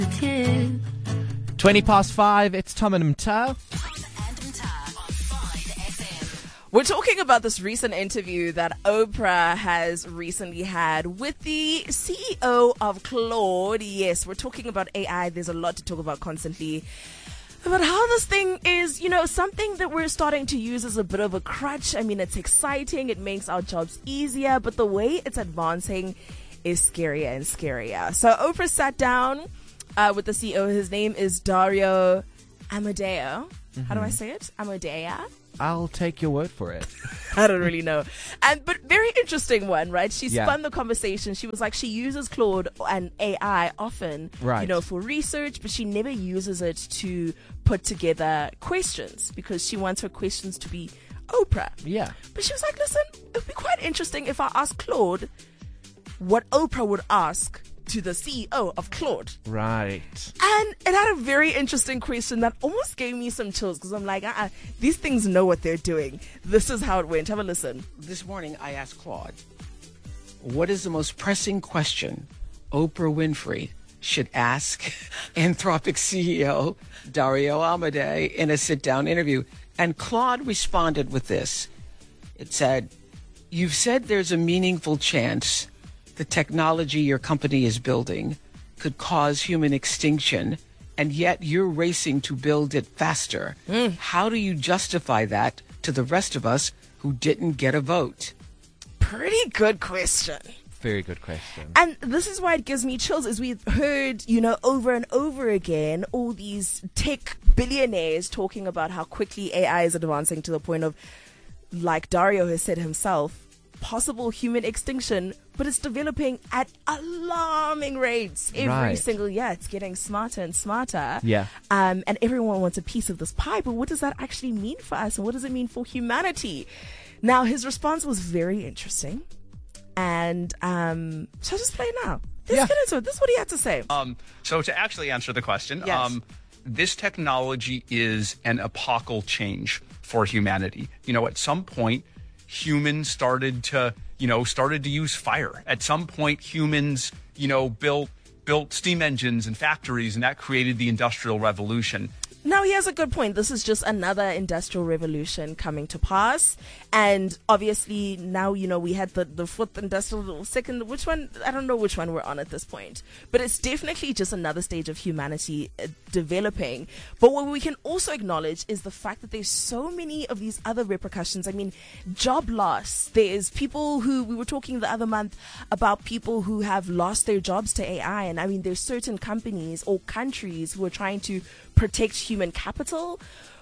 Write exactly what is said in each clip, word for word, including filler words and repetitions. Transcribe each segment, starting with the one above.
twenty past five, it's Tom and Mta. We're talking about this recent interview that Oprah has recently had with the C E O of Claude. Yes, we're talking about A I. There's a lot to talk about constantly. About how this thing is, you know, something that we're starting to use as a bit of a crutch. I mean, it's exciting. It makes our jobs easier. But the way it's advancing is scarier and scarier. So Oprah sat down uh, with the C E O. His name is Dario Amodeo. Mm-hmm. How do I say it? Amodeo? I'll take your word for it. I don't really know. And but very interesting one, right? She Yeah. spun the conversation. She was like, she uses Claude and A I often, Right. you know, for research, but she never uses it to put together questions because she wants her questions to be Oprah. Yeah. But she was like, listen, it would be quite interesting if I asked Claude what Oprah would ask to the C E O of Claude. Right. And it had a very interesting question that almost gave me some chills because I'm like, uh-uh, these things know what they're doing. This is how it went. Have a listen. This morning, I asked Claude, what is the most pressing question Oprah Winfrey should ask Anthropic C E O Dario Amodeo in a sit-down interview? And Claude responded with this. It said, you've said there's a meaningful chance the technology your company is building could cause human extinction, and yet you're racing to build it faster. Mm. How do you justify that to the rest of us who didn't get a vote? Pretty good question. Very good question. And this is why it gives me chills, is we've heard, you know, over and over again, all these tech billionaires talking about how quickly A I is advancing to the point of, like Dario has said himself, possible human extinction, but it's developing at alarming rates every Right. single year. It's getting smarter and smarter. Yeah. Um, and everyone wants a piece of this pie, but what does that actually mean for us? And what does it mean for humanity? Now, his response was very interesting. And um, so I'll just play it now. Let's Yeah. get into it. This is what he had to say. Um, so to actually answer the question, Yes. um, this technology is an epochal change for humanity. You know, at some point, humans started to, you know, started to use fire. At some point, humans, you know, built built steam engines and factories, and that created the Industrial Revolution. Now, he has a good point. This is just another industrial revolution coming to pass. And obviously, now, you know, we had the, the fourth industrial, second, which one? I don't know which one we're on at this point. But it's definitely just another stage of humanity uh, developing. But what we can also acknowledge is the fact that there's so many of these other repercussions. I mean, job loss. There's people who, we were talking the other month about people who have lost their jobs to A I. And I mean, there's certain companies or countries who are trying to protect human capital,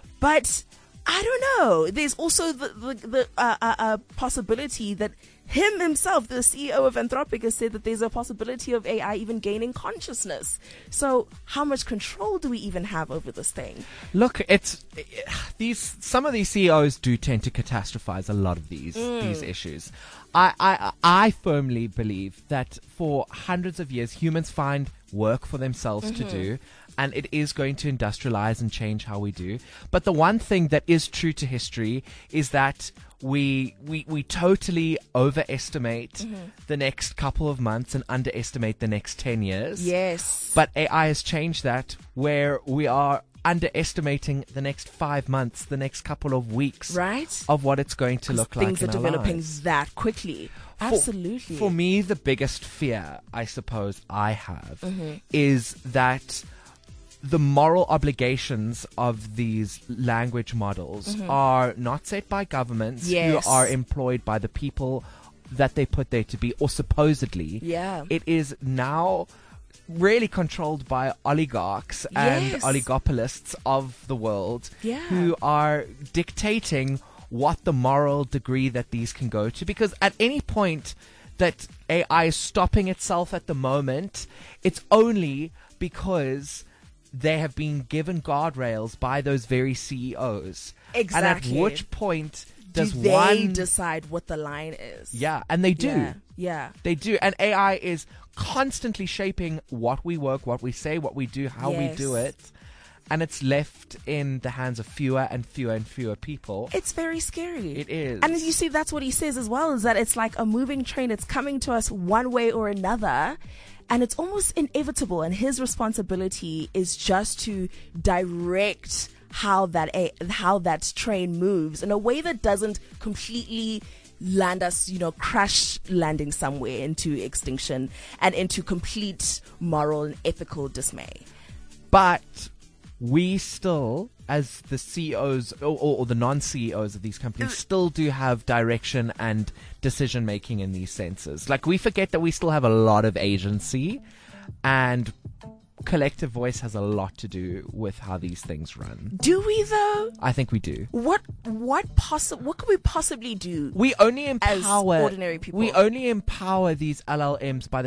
but I don't know. There's also the the, the uh, uh, uh, possibility that him himself, the C E O of Anthropic, has said that there's a possibility of A I even gaining consciousness. So, how much control do we even have over this thing? Look, it's these. Some of these C E Os do tend to catastrophize a lot of these Mm. these issues. I, I I firmly believe that for hundreds of years, humans find work for themselves Mm-hmm. to do, and it is going to industrialize and change how we do. But the one thing that is true to history is that we we we totally overestimate Mm-hmm. the next couple of months and underestimate the next ten years. Yes. But A I has changed that, where we are underestimating the next five months, the next couple of weeks, Right? of what it's going to look like Things in are our developing lives. that quickly. For- Absolutely. For me, the biggest fear, I suppose, I have Mm-hmm. is that the moral obligations of these language models are not set by governments Mm-hmm. Yes. who are employed by the people that they put there to be, or supposedly. Yeah. It is now really controlled by oligarchs and Yes. oligopolists of the world Yeah. who are dictating what the moral degree that these can go to. Because at any point that A I is stopping itself at the moment, it's only because they have been given guardrails by those very C E Os. Exactly. And at which point does do they one decide what the line is? yeah, and they do. Yeah. Yeah. They do. And A I is constantly shaping what we work, what we say, what we do, how we do Yes. it. And it's left in the hands of fewer and fewer and fewer people. It's very scary. It is. And you see, that's what he says as well, is that it's like a moving train. It's coming to us one way or another. and it's almost inevitable, and his responsibility is just to direct how that a, how that train moves in a way that doesn't completely land us, you know, crash landing somewhere into extinction and into complete moral and ethical dismay. But we still, as the C E Os or, or, or the non-C E Os of these companies, still do have direction and decision making in these senses. Like, we forget that we still have a lot of agency, and collective voice has a lot to do with how these things run. Do we though? I think we do. What what possi- What could we possibly do? We only as empower ordinary people? We only empower these L L Ms by the